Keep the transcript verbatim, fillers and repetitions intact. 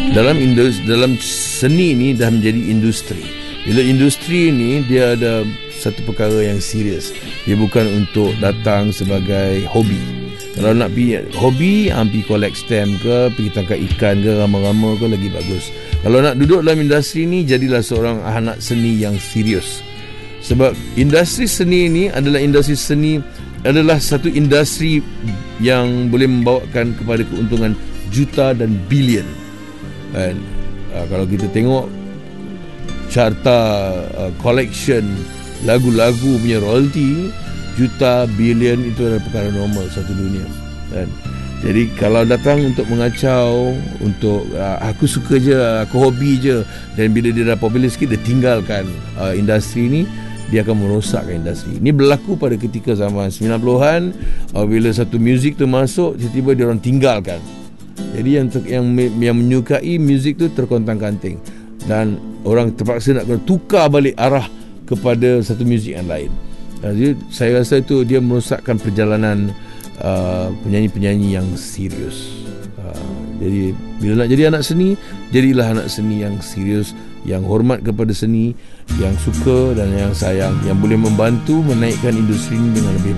dalam industri, dalam seni ni dah menjadi industri. Bila industri ni dia ada satu perkara yang serius. Dia bukan untuk datang sebagai hobi. Kalau nak pergi hobi, pergi collect stamp ke, pergi tangkap ikan ke, rama-rama ke, lagi bagus. Kalau nak duduk dalam industri ni, jadilah seorang anak seni yang serius. Sebab industri seni ni adalah industri seni adalah satu industri yang boleh membawakan kepada keuntungan juta dan bilion. Dan uh, kalau kita tengok carta uh, collection lagu-lagu punya royalty, juta, bilion itu adalah perkara normal satu dunia. Dan jadi kalau datang untuk mengacau, untuk uh, aku suka je, aku hobi je, dan bila dia dah popular sikit dia tinggalkan uh, industri ni, dia akan merosakkan industri. Ini berlaku pada ketika zaman sembilan puluhan, uh, bila satu muzik tu masuk, tiba-tiba dia orang tinggalkan. Jadi yang ter, yang yang menyukai muzik tu terkontang-kanting, dan orang terpaksa nak kena tukar balik arah kepada satu muzik yang lain. Jadi saya rasa itu dia merosakkan perjalanan uh, penyanyi-penyanyi yang serius. Uh, jadi bila nak jadi anak seni, jadilah anak seni yang serius, yang hormat kepada seni, yang suka dan yang sayang, yang boleh membantu menaikkan industri ini dengan lebih baik.